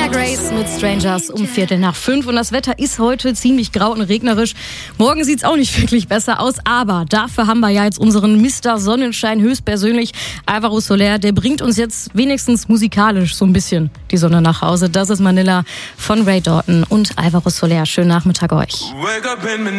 Grace mit Strangers um 4:45 und das Wetter ist heute ziemlich grau und regnerisch. Morgen sieht's auch nicht wirklich besser aus, aber dafür haben wir ja jetzt unseren Mr. Sonnenschein höchstpersönlich, Alvaro Soler. Der bringt uns jetzt wenigstens musikalisch so ein bisschen die Sonne nach Hause. Das ist Manila von Ray Dalton und Alvaro Soler. Schönen Nachmittag euch.